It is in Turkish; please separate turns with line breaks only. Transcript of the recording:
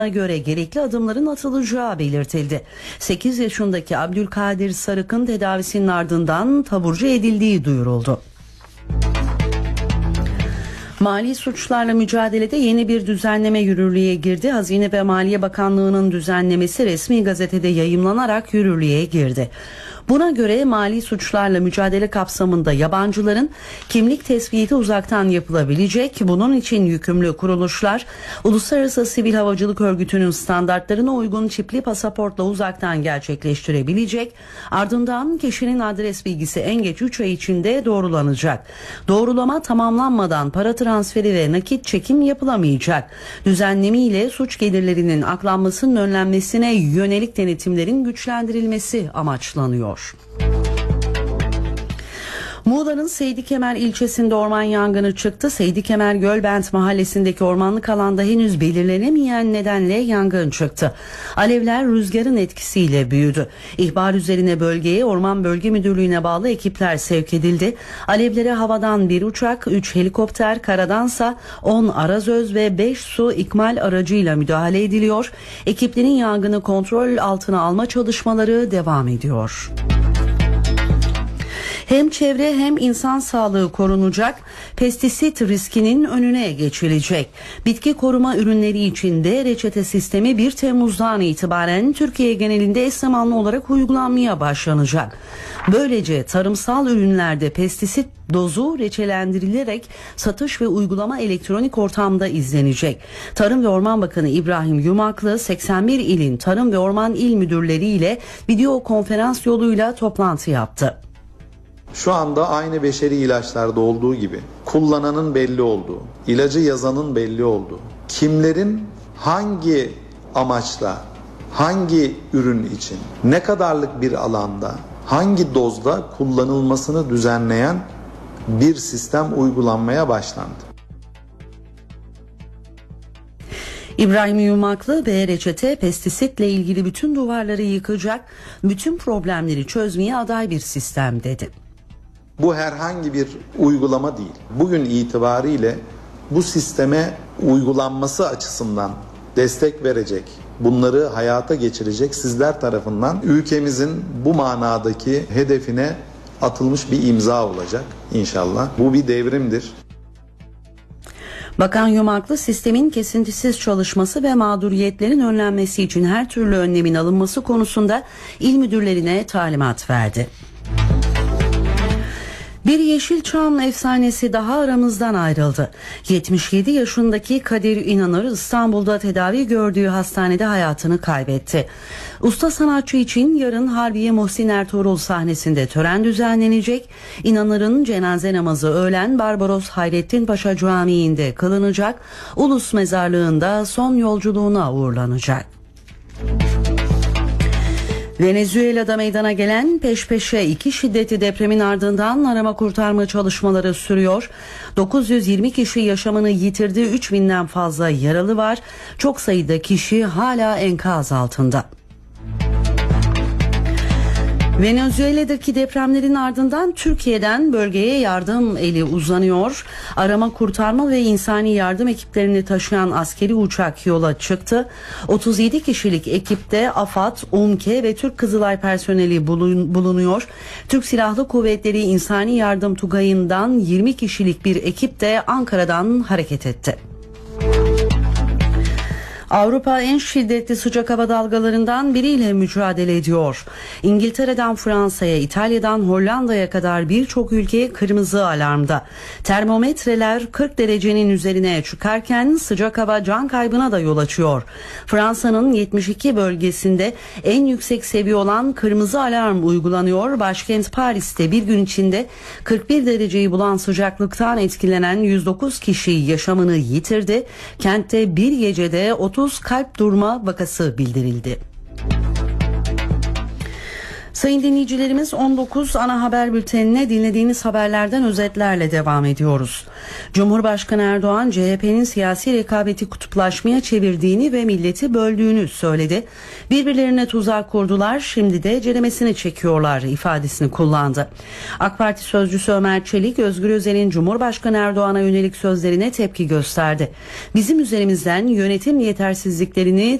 göre gerekli adımların atılacağı belirtildi. 8 yaşındaki Abdülkadir Sarık'ın tedavisinin ardından taburcu edildiği duyuruldu. Mali suçlarla mücadelede yeni bir düzenleme yürürlüğe girdi. Hazine ve Maliye Bakanlığı'nın düzenlemesi resmi gazetede yayımlanarak yürürlüğe girdi. Buna göre mali suçlarla mücadele kapsamında yabancıların kimlik tespiti uzaktan yapılabilecek. Bunun için yükümlü kuruluşlar Uluslararası Sivil Havacılık Örgütü'nün standartlarına uygun çipli pasaportla uzaktan gerçekleştirebilecek. Ardından kişinin adres bilgisi en geç 3 ay içinde doğrulanacak. Doğrulama tamamlanmadan para transferi ve nakit çekim yapılamayacak. Düzenleme ile suç gelirlerinin aklanmasının önlenmesine yönelik denetimlerin güçlendirilmesi amaçlanıyor. Muğla'nın Seydi Kemer ilçesinde orman yangını çıktı. Seydi Kemer Gölbent mahallesindeki ormanlık alanda henüz belirlenemeyen nedenle yangın çıktı. Alevler rüzgarın etkisiyle büyüdü. İhbar üzerine bölgeye Orman Bölge Müdürlüğü'ne bağlı ekipler sevk edildi. Alevlere havadan bir uçak, 3 helikopter, karadansa 10 arazöz ve 5 su ikmal aracıyla müdahale ediliyor. Ekiplerin yangını kontrol altına alma çalışmaları devam ediyor. Hem çevre hem insan sağlığı korunacak, pestisit riskinin önüne geçilecek. Bitki koruma ürünleri için de reçete sistemi 1 Temmuz'dan itibaren Türkiye genelinde eş zamanlı olarak uygulanmaya başlanacak. Böylece tarımsal ürünlerde pestisit dozu reçelendirilerek satış ve uygulama elektronik ortamda izlenecek. Tarım ve Orman Bakanı İbrahim Yumaklı 81 ilin Tarım ve Orman İl Müdürleri ile video konferans yoluyla toplantı yaptı.
Şu anda aynı beşeri ilaçlarda olduğu gibi kullananın belli olduğu, ilacı yazanın belli olduğu, kimlerin hangi amaçla, hangi ürün için, ne kadarlık bir alanda, hangi dozda kullanılmasını düzenleyen bir sistem uygulanmaya başlandı.
İbrahim Yumaklı reçete pestisitle ilgili bütün duvarları yıkacak, bütün problemleri çözmeye aday bir sistem dedi.
Bu herhangi bir uygulama değil. Bugün itibariyle bu sisteme uygulanması açısından destek verecek, bunları hayata geçirecek sizler tarafından ülkemizin bu manadaki hedefine atılmış bir imza olacak inşallah. Bu bir devrimdir.
Bakan Yumaklı sistemin kesintisiz çalışması ve mağduriyetlerin önlenmesi için her türlü önlemin alınması konusunda il müdürlerine talimat verdi. Bir Yeşilçam efsanesi daha aramızdan ayrıldı. 77 yaşındaki Kadir İnanır İstanbul'da tedavi gördüğü hastanede hayatını kaybetti. Usta sanatçı için yarın Harbiye Muhsin Ertuğrul sahnesinde tören düzenlenecek. İnanır'ın cenaze namazı öğlen Barbaros Hayrettin Paşa Camii'nde kılınacak. Ulus Mezarlığı'nda son yolculuğuna uğurlanacak. Venezuela'da meydana gelen peş peşe 2 şiddetli depremin ardından arama kurtarma çalışmaları sürüyor. 920 kişi yaşamını yitirdi, 3000'den fazla yaralı var. Çok sayıda kişi hala enkaz altında. Venezuela'daki depremlerin ardından Türkiye'den bölgeye yardım eli uzanıyor. Arama kurtarma ve insani yardım ekiplerini taşıyan askeri uçak yola çıktı. 37 kişilik ekipte AFAD, UMKE ve Türk Kızılay personeli bulunuyor. Türk Silahlı Kuvvetleri İnsani Yardım Tugayı'ndan 20 kişilik bir ekip de Ankara'dan hareket etti. Avrupa en şiddetli sıcak hava dalgalarından biriyle mücadele ediyor. İngiltere'den Fransa'ya, İtalya'dan Hollanda'ya kadar birçok ülke kırmızı alarmda. Termometreler 40 derecenin üzerine çıkarken sıcak hava can kaybına da yol açıyor. Fransa'nın 72 bölgesinde en yüksek seviye olan kırmızı alarm uygulanıyor. Başkent Paris'te bir gün içinde 41 dereceyi bulan sıcaklıktan etkilenen 109 kişi yaşamını yitirdi. Kentte bir gecede 30 kalp durma vakası bildirildi. Sayın dinleyicilerimiz 19 ana haber bültenine dinlediğiniz haberlerden özetlerle devam ediyoruz. Cumhurbaşkanı Erdoğan CHP'nin siyasi rekabeti kutuplaşmaya çevirdiğini ve milleti böldüğünü söyledi. Birbirlerine tuzak kurdular, şimdi de ceremesini çekiyorlar ifadesini kullandı. AK Parti sözcüsü Ömer Çelik, Özgür Özel'in Cumhurbaşkanı Erdoğan'a yönelik sözlerine tepki gösterdi. Bizim üzerimizden yönetim yetersizliklerini